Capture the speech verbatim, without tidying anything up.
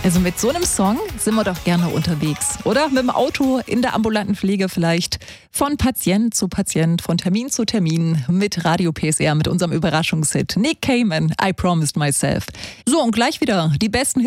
Also mit so einem Song sind wir doch gerne unterwegs, oder? Mit dem Auto, in der ambulanten Pflege vielleicht, von Patient zu Patient, von Termin zu Termin, mit Radio P S R, mit unserem Überraschungshit Nick Cayman, I Promised Myself. So, und gleich wieder die besten Hits